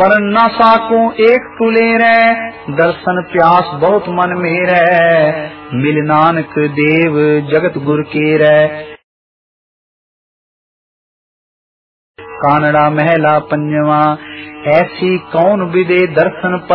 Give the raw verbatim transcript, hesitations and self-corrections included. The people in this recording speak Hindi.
बरन ना साको एक तुले रे, दर्शन प्यास बहुत मन मेरे, मिल नानक देव जगत गुर के रे। कानड़ा महला पंजवा, ऐसी कौन विदे दर्शन पर